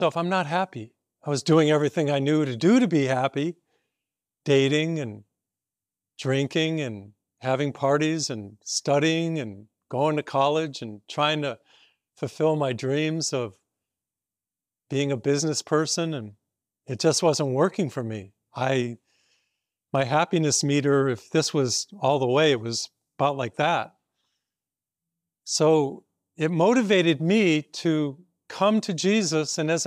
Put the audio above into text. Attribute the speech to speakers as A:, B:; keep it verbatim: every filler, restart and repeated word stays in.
A: So if I'm not happy, I was doing everything I knew to do to be happy, dating and drinking and having parties and studying and going to college and trying to fulfill my dreams of being a business person, and it just wasn't working for me. I, my happiness meter, if this was all the way, it was about like that. So it motivated me to come to Jesus, and as